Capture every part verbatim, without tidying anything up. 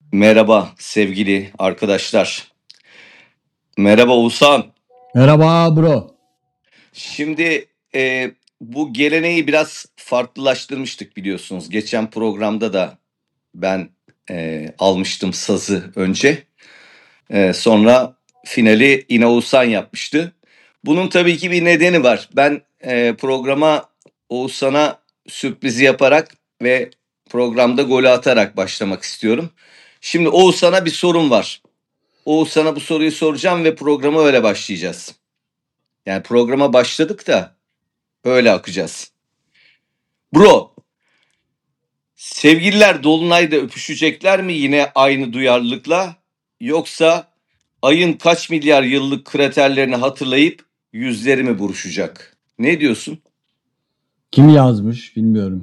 Merhaba sevgili arkadaşlar. Merhaba Oğuzhan. Merhaba bro. Şimdi e, bu geleneği biraz farklılaştırmıştık biliyorsunuz. Geçen programda da ben e, almıştım sazı önce. E, sonra finali yine Oğuzhan yapmıştı. Bunun tabii ki bir nedeni var. Ben e, programa Oğuzhan'a sürprizi yaparak ve programda golü atarak başlamak istiyorum. Şimdi Oğuzhan'a bir sorum var. Oğuz sana bu soruyu soracağım ve programa öyle başlayacağız. Yani programa başladık da öyle akacağız. Bro, sevgililer Dolunay'da öpüşecekler mi yine aynı duyarlılıkla? Yoksa ayın kaç milyar yıllık kraterlerini hatırlayıp yüzleri mi buruşacak? Ne diyorsun? Kim yazmış bilmiyorum.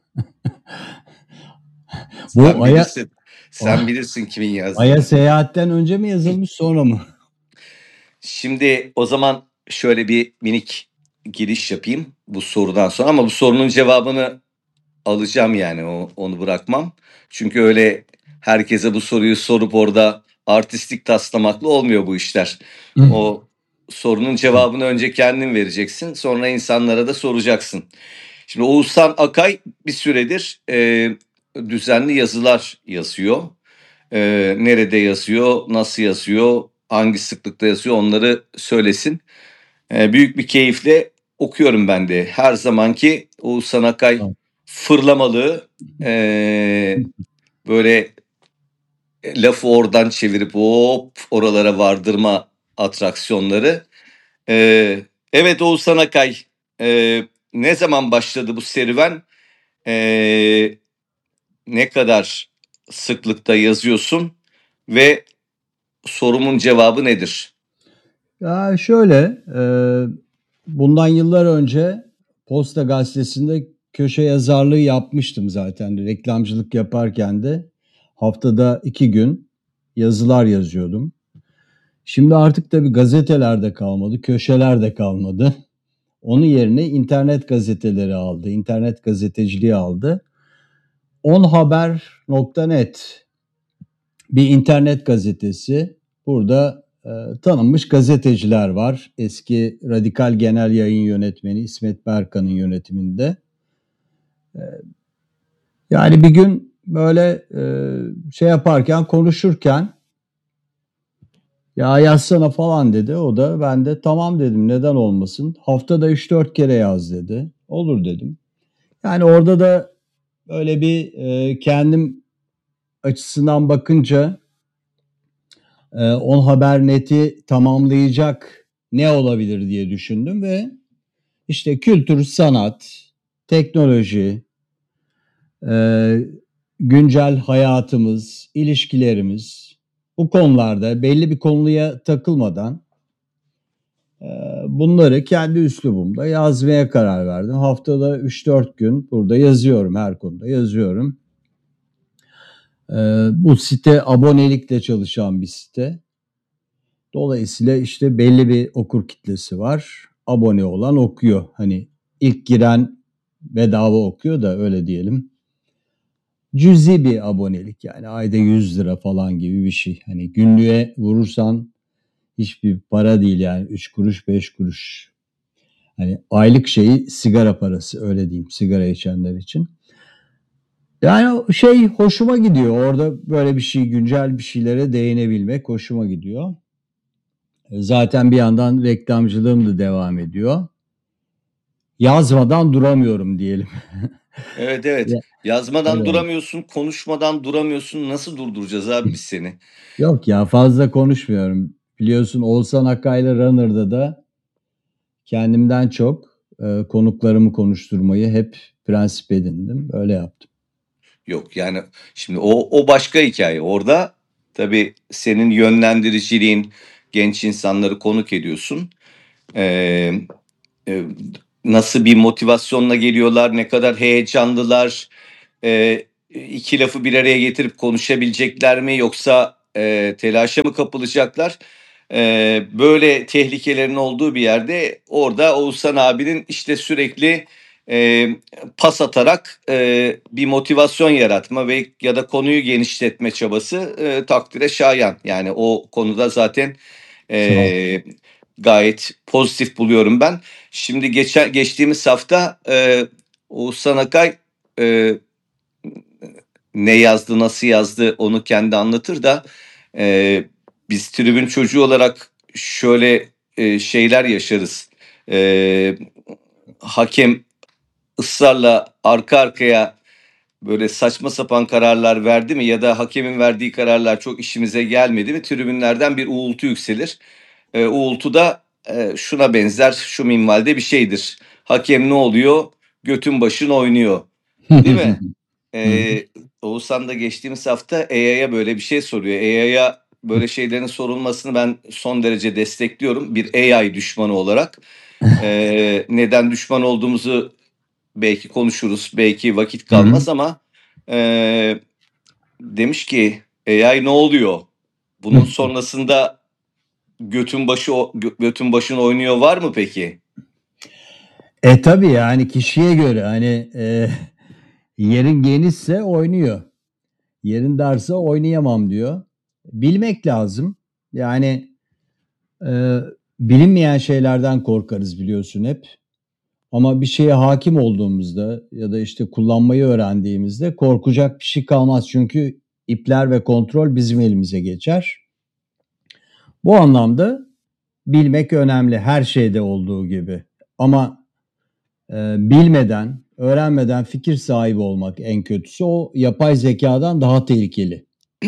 Sen Bu Ay'a bilirsin. Sen bilirsin kimin yazdığını. Ay'a seyahatten önce mi yazılmış sonra mı? Şimdi o zaman şöyle bir minik giriş yapayım bu sorudan sonra ama bu sorunun cevabını alacağım yani o, onu bırakmam. Çünkü öyle herkese bu soruyu sorup orada artistik taslamakla olmuyor bu işler. O sorunun cevabını önce kendin vereceksin, sonra insanlara da soracaksın. Şimdi Oğuzhan Akay bir süredir e, düzenli yazılar yazıyor. E, nerede yazıyor, nasıl yazıyor, hangi sıklıkta yazıyor onları söylesin. E, büyük bir keyifle okuyorum ben de. Her zamanki Oğuzhan Akay fırlamalı, e, böyle lafı oradan çevirip hop oralara vardırma atraksiyonları. E, evet Oğuzhan Akay, e, ne zaman başladı bu serüven? E, ne kadar sıklıkta yazıyorsun ve sorumun cevabı nedir? Ya şöyle, e, bundan yıllar önce Posta Gazetesi'nde köşe yazarlığı yapmıştım zaten. Reklamcılık yaparken de haftada iki gün yazılar yazıyordum. Şimdi artık tabii gazetelerde kalmadı, köşelerde kalmadı. Onun yerine internet gazeteleri aldı, internet gazeteciliği aldı. onhaber nokta net bir internet gazetesi. Burada e, tanınmış gazeteciler var. Eski Radikal Genel Yayın Yönetmeni İsmet Berkan'ın yönetiminde. E, yani bir gün böyle e, şey yaparken, konuşurken ya yazsana falan dedi. O da ben de tamam dedim, neden olmasın. Haftada üç dört kere yaz dedi. Olur dedim. Yani orada da böyle bir e, kendim açısından bakınca e, on haber neti tamamlayacak ne olabilir diye düşündüm ve işte kültür, sanat, teknoloji, e, güncel hayatımız, ilişkilerimiz, bu konularda belli bir konuya takılmadan e, bunları kendi üslubumda yazmaya karar verdim. Haftada üç dört gün burada yazıyorum, her konuda yazıyorum. E, bu site abonelikle çalışan bir site. Dolayısıyla işte belli bir okur kitlesi var. Abone olan okuyor. Hani ilk giren bedava okuyor da öyle diyelim. Cüzi bir abonelik, yani ayda yüz lira falan gibi bir şey. Hani günlüğe vurursan hiçbir para değil, yani üç kuruş beş kuruş. Hani aylık şeyi sigara parası, öyle diyeyim, sigara içenler için. Yani şey hoşuma gidiyor, orada böyle bir şey, güncel bir şeylere değinebilmek hoşuma gidiyor. Zaten bir yandan reklamcılığım da devam ediyor. Yazmadan duramıyorum diyelim. Evet evet. Ya, Yazmadan öyle. duramıyorsun, konuşmadan duramıyorsun. Nasıl durduracağız abi biz seni? Yok ya, fazla konuşmuyorum. Biliyorsun Oğuzhan Akay'la Runner'da da kendimden çok e, konuklarımı konuşturmayı hep prensip edindim. Öyle yaptım. Yok yani şimdi o, o başka hikaye. Orada tabii senin yönlendiriciliğin, genç insanları konuk ediyorsun. Ee, e, nasıl bir motivasyonla geliyorlar, ne kadar heyecanlılar, e, iki lafı bir araya getirip konuşabilecekler mi yoksa e, telaşa mı kapılacaklar? E, böyle tehlikelerin olduğu bir yerde orada Oğuzhan abinin işte sürekli eee, pas atarak, eee, bir motivasyon yaratma ve ya da konuyu genişletme çabası, eee, takdire şayan. Yani o konuda zaten, Sağ ol. eee, gayet pozitif buluyorum ben. Şimdi geçen geçtiğimiz hafta, eee, Oğuzhan Akay, eee, ne yazdı, nasıl yazdı onu kendi anlatır da, eee, biz tribün çocuğu olarak şöyle, eee, şeyler yaşarız. Eee, hakem ısrarla arka arkaya böyle saçma sapan kararlar verdi mi ya da hakemin verdiği kararlar çok işimize gelmedi mi tribünlerden bir uğultu yükselir. Eee, uğultu da, eee, şuna benzer, şu minvalde bir şeydir. Hakem ne oluyor? Götün başın oynuyor. Değil mi? Hı hı. Eee, Oğuzhan da geçtiğimiz hafta A I'ya böyle bir şey soruyor. A I'ya böyle şeylerin sorulmasını ben son derece destekliyorum bir A I düşmanı olarak. Eee, neden düşman olduğumuzu belki konuşuruz, belki vakit Hı hı. kalmaz ama, eee, demiş ki A I ne oluyor? Bunun sonrasında götün başı o gö götün başın oynuyor var mı peki? E, tabii yani kişiye göre hani, eee, yerin genişse oynuyor. Yerin darsa oynayamam diyor. Bilmek lazım. Yani, eee, bilinmeyen şeylerden korkarız biliyorsun hep. Ama bir şeye hakim olduğumuzda ya da işte kullanmayı öğrendiğimizde korkacak bir şey kalmaz. Çünkü ipler ve kontrol bizim elimize geçer. Bu anlamda bilmek önemli her şeyde olduğu gibi. Ama e, bilmeden, öğrenmeden fikir sahibi olmak en kötüsü o yapay zekadan daha tehlikeli.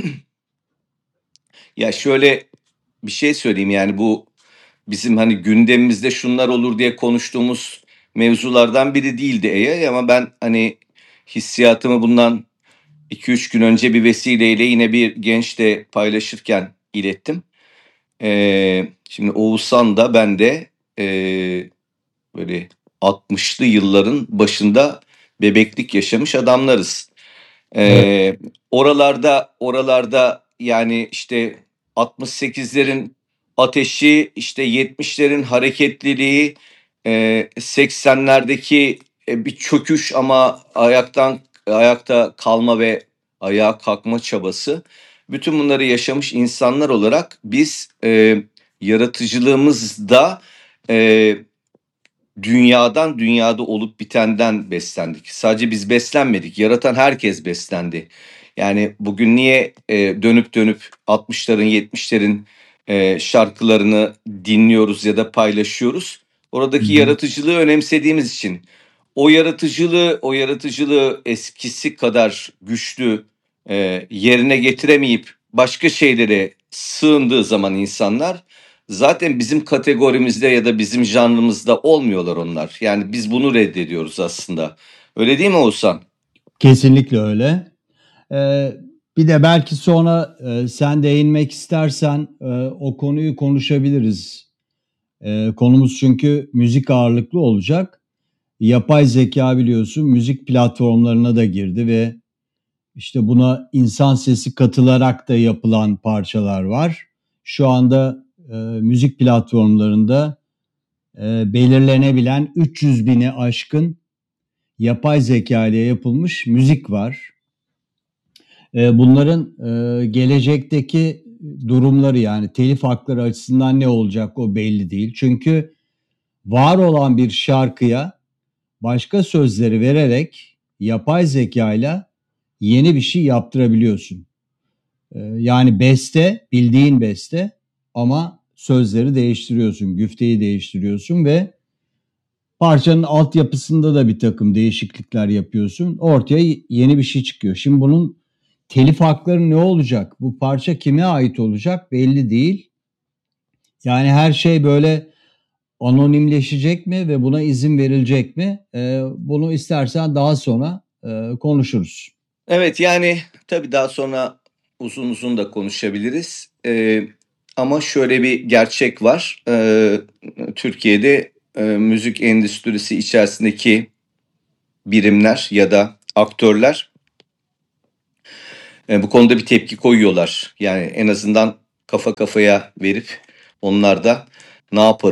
Ya şöyle bir şey söyleyeyim yani bu bizim hani gündemimizde şunlar olur diye konuştuğumuz mevzulardan biri değildi A I ama ben hani hissiyatımı bundan iki üç gün önce bir vesileyle yine bir gençle paylaşırken ilettim. Eee, şimdi Oğuzhan da ben de eee, böyle altmışlı yılların başında bebeklik yaşamış adamlarız. Evet. Eee, oralarda oralarda yani işte altmış sekizlerin ateşi, işte yetmişlerin hareketliliği, eee, seksenlerdeki e, bir çöküş ama ayaktan ayakta kalma ve ayağa kalkma çabası. Bütün bunları yaşamış insanlar olarak biz eee, yaratıcılığımızda eee, dünyadan, dünyada olup bitenden beslendik. Sadece biz beslenmedik, yaratan herkes beslendi. Yani bugün niye, eee, dönüp dönüp altmışların, yetmişlerin, eee, şarkılarını dinliyoruz ya da paylaşıyoruz? Hı Oradaki hı. yaratıcılığı önemsediğimiz için. O yaratıcılığı o yaratıcılığı eskisi kadar güçlü, eee, yerine getiremeyip başka şeylere sığındığı zaman insanlar zaten bizim kategorimizde ya da bizim janrımızda olmuyorlar onlar. Yani biz bunu reddediyoruz aslında. Öyle değil mi Oğuzhan? Kesinlikle öyle. Ee, bir de belki sonra e, sen değinmek istersen e, o konuyu konuşabiliriz. E, konumuz çünkü müzik ağırlıklı olacak. Yapay zeka biliyorsun müzik platformlarına da girdi ve işte buna insan sesi katılarak da yapılan parçalar var. Şu anda e, müzik platformlarında e, belirlenebilen üç yüz bini aşkın yapay zeka ile yapılmış müzik var. E, bunların e, gelecekteki durumları yani telif hakları açısından ne olacak o belli değil. Çünkü var olan bir şarkıya başka sözleri vererek yapay zekayla yeni bir şey yaptırabiliyorsun. Ee, yani beste, bildiğin beste ama sözleri değiştiriyorsun, güfteyi değiştiriyorsun ve parçanın altyapısında da bir takım değişiklikler yapıyorsun. Ortaya yeni bir şey çıkıyor. Şimdi bunun telif hakları ne olacak? Bu parça kime ait olacak belli değil. Yani her şey böyle anonimleşecek mi ve buna izin verilecek mi? Ee, bunu istersen daha sonra e, konuşuruz. Evet yani tabii daha sonra uzun uzun da konuşabiliriz. Ee, ama şöyle bir gerçek var. Ee, Türkiye'de e, müzik endüstrisi içerisindeki birimler ya da aktörler e, bu konuda bir tepki koyuyorlar. Yani en azından kafa kafaya verip onlar da ne yaparız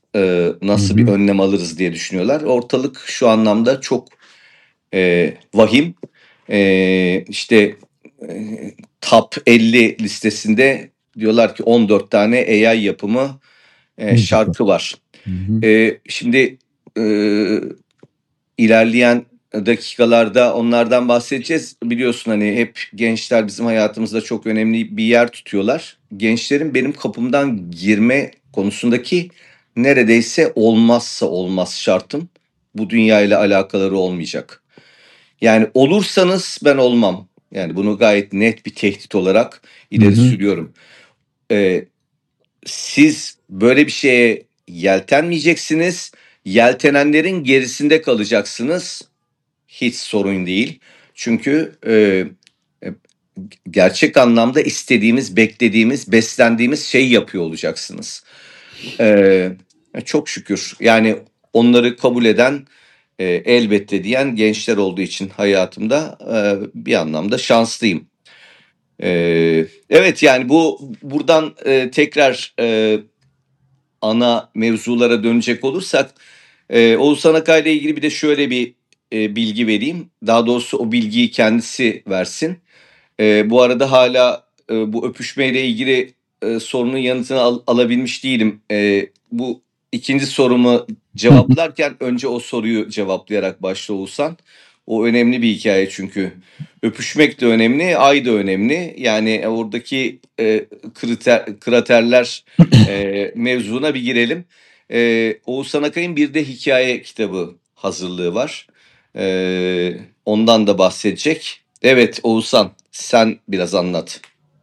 e, Hı nasıl bir hı. önlem alırız diye düşünüyorlar. Ortalık şu anlamda çok e, vahim. E, işte e, Top elli listesinde diyorlar ki on dört tane A I yapımı e, Müzik var. şarkı var. Hı hı. E, şimdi e, ilerleyen dakikalarda onlardan bahsedeceğiz. Biliyorsun hani hep gençler bizim hayatımızda çok önemli bir yer tutuyorlar. Gençlerin benim kapımdan girme konusundaki neredeyse olmazsa olmaz şartım bu dünyayla alakaları olmayacak. Yani olursanız ben olmam. Yani bunu gayet net bir tehdit olarak Hı ileri hı. sürüyorum. Ee, Siz böyle bir şeye yeltenmeyeceksiniz. Yeltenenlerin gerisinde kalacaksınız. Hiç sorun değil. Çünkü e, e, gerçek anlamda istediğimiz, beklediğimiz, beslendiğimiz şeyi yapıyor olacaksınız. Ee, Çok şükür. Yani onları kabul eden, e, elbette diyen gençler olduğu için hayatımda e, bir anlamda şanslıyım. Ee, evet yani bu buradan e, tekrar e, ana mevzulara dönecek olursak e, Oğuzhan Akay ile ilgili bir de şöyle bir e, bilgi vereyim. Daha doğrusu o bilgiyi kendisi versin. E, bu arada hala e, bu öpüşmeyle ilgili e, sorunun yanıtını al- alabilmiş değilim. E, bu ikinci sorumu cevaplarken önce o soruyu cevaplayarak başla Oğuzhan. O önemli bir hikaye çünkü. Öpüşmek de önemli, ay da önemli. Yani oradaki e, kriter, kraterler e, mevzuna bir girelim. E, Oğuzhan Akay'ın bir de hikaye kitabı hazırlığı var. E, ondan da bahsedecek. Evet Oğuzhan sen biraz anlat.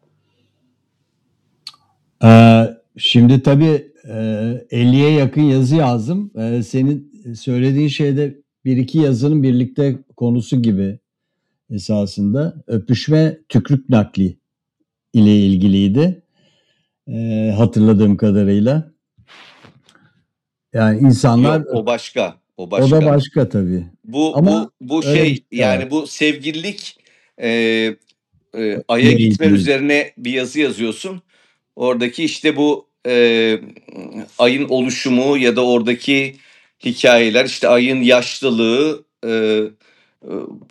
Ee, şimdi tabii e, elliye yakın yazı yazdım. Ee, senin söylediğin şeyde bir iki yazının birlikte konusu gibi esasında. Öpüşme tükrük nakli ile ilgiliydi. Ee, hatırladığım kadarıyla. Yani insanlar Yok o başka. O o da başka. başka tabii. Bu Ama bu bu öyle bir şey şey var. yani bu sevgililik e, e, Ay'a Ile gitme ilgili. üzerine bir yazı yazıyorsun. Oradaki işte bu e, Ay'ın oluşumu ya da oradaki hikayeler işte Ay'ın yaşlılığı e, e,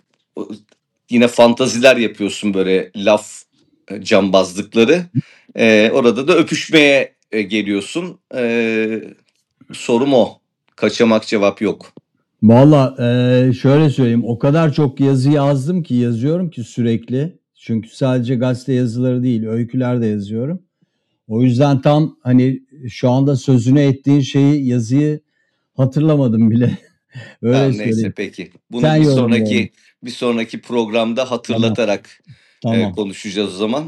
yine fantaziler yapıyorsun böyle laf e, cambazlıkları. E, orada da öpüşmeye e, geliyorsun. E, sorum o. Kaçamak cevap yok. Valla e, şöyle söyleyeyim, o kadar çok yazı yazdım ki yazıyorum ki sürekli. Çünkü sadece gazete yazıları değil, öyküler de yazıyorum. O yüzden tam hani şu anda sözünü ettiğin şeyi, yazıyı hatırlamadım bile. Öyle Tamam neyse söyleyeyim. peki. Sen Bunu bir yorumla onu. sonraki bir sonraki programda Tamam, hatırlatarak e, tamam. konuşacağız o zaman.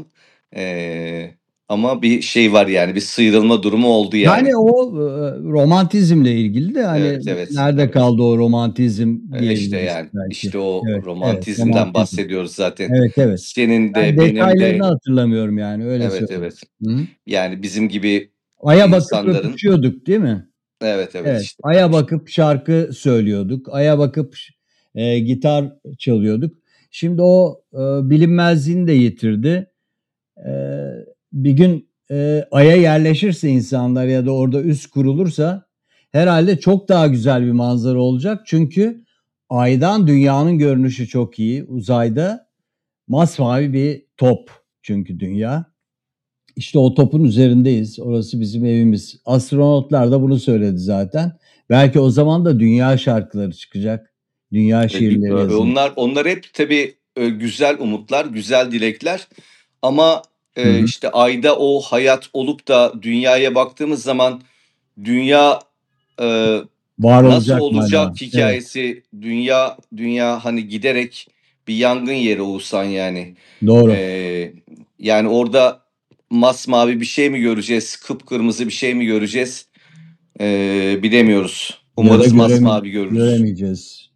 E, ama bir şey var yani bir sıyrılma durumu oldu yani. Yani o e, romantizmle ilgili de hani Evet evet nerede evet. kaldı o romantizm E, işte diyebiliriz yani belki. işte o Evet, evet, romantizmden romantizm. bahsediyoruz zaten. Evet, evet. Senin Ben de benim detaylarını de hatırlamıyorum yani öyle evet söyleyeyim. evet. Hı? Yani bizim gibi Ay'a bakıp insanların öpüşüyorduk değil mi? evet evet Evet. işte Ay'a işte. bakıp şarkı söylüyorduk. Ay'a bakıp e, gitar çalıyorduk. Şimdi o e, bilinmezliğini de yitirdi. E, bir gün e, Ay'a yerleşirse insanlar ya da orada üs kurulursa herhalde çok daha güzel bir manzara olacak. Çünkü Ay'dan dünyanın görünüşü çok iyi. Uzayda masmavi bir top çünkü dünya. İşte o topun üzerindeyiz. Orası bizim evimiz. Astronotlar da bunu söyledi zaten. Belki o zaman da dünya şarkıları çıkacak. Dünya E, bir- e, şiirleri yazılacak. Onlar onlar hep tabii e, güzel umutlar, güzel dilekler. Ama Hı e, hı. işte ayda o hayat olup da dünyaya baktığımız zaman dünya e, Var nasıl olacak mı hala? olacak Evet. hikayesi dünya dünya hani giderek bir yangın yeri olsan yani. Doğru. E, Yani orada masmavi bir şey mi göreceğiz, kıpkırmızı bir şey mi göreceğiz? E, bilemiyoruz. Ya da Umarız göreme masmavi görürüz. göremeyeceğiz.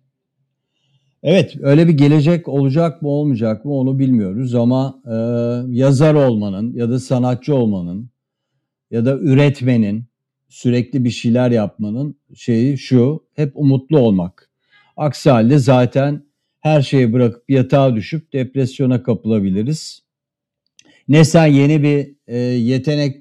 Evet, öyle bir gelecek olacak mı olmayacak mı onu bilmiyoruz ama e, yazar olmanın ya da sanatçı olmanın ya da üretmenin, sürekli bir şeyler yapmanın şeyi şu, hep umutlu olmak. Aksi halde zaten her şeyi bırakıp yatağa düşüp depresyona kapılabiliriz. Ne sen yeni bir e, yetenek